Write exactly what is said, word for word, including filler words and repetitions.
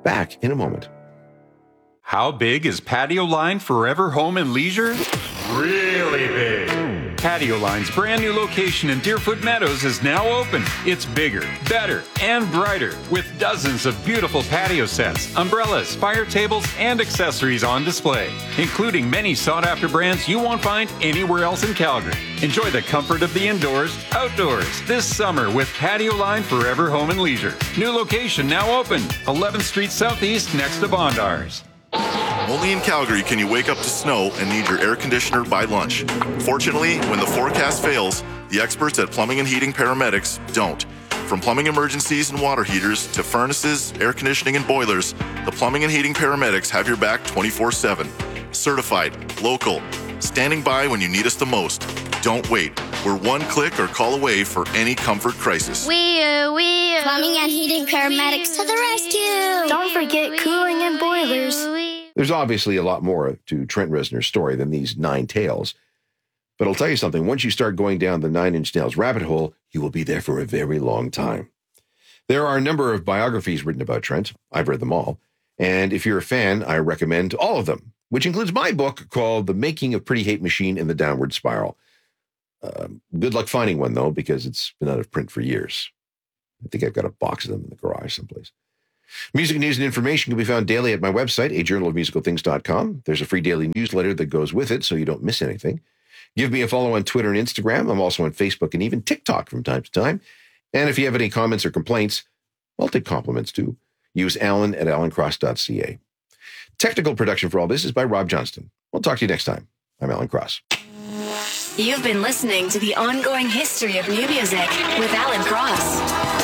Back in a moment. How big is Patio Line Forever Home and Leisure? Really big. Patio Line's brand new location in Deerfoot Meadows is now open. It's bigger, better, and brighter with dozens of beautiful patio sets, umbrellas, fire tables, and accessories on display, including many sought-after brands you won't find anywhere else in Calgary. Enjoy the comfort of the indoors, outdoors this summer with Patio Line Forever Home and Leisure. New location now open, eleventh Street Southeast next to Bondars. Only in Calgary can you wake up to snow and need your air conditioner by lunch. Fortunately, when the forecast fails, the experts at Plumbing and Heating Paramedics don't. From plumbing emergencies and water heaters to furnaces, air conditioning, and boilers, the Plumbing and Heating Paramedics have your back twenty-four seven. Certified, local, standing by when you need us the most. Don't wait. We're one click or call away for any comfort crisis. We, uh, we, uh, Plumbing and Heating Paramedics to the rescue. Don't forget cooling and boilers. There's obviously a lot more to Trent Reznor's story than these nine tales. But I'll tell you something, once you start going down the Nine Inch Nails rabbit hole, you will be there for a very long time. There are a number of biographies written about Trent. I've read them all. And if you're a fan, I recommend all of them, which includes my book called The Making of Pretty Hate Machine and the Downward Spiral. Uh, good luck finding one, though, because it's been out of print for years. I think I've got a box of them in the garage someplace. Music news and information can be found daily at my website, a journal of musical things dot com. There's a free daily newsletter that goes with it so you don't miss anything. Give me a follow on Twitter and Instagram. I'm also on Facebook and even TikTok from time to time. And if you have any comments or complaints, I'll take compliments too. Use Alan at alan cross dot c a. Technical production for all this is by Rob Johnston. We'll talk to you next time. I'm Alan Cross. You've been listening to The Ongoing History of New Music with Alan Cross.